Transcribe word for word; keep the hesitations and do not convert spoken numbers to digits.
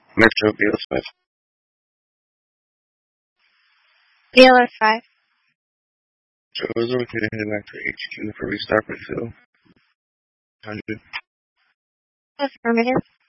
Metro B L five. B L S five. So it was okay to head back to H Q for restart, but still. one hundred. Affirmative.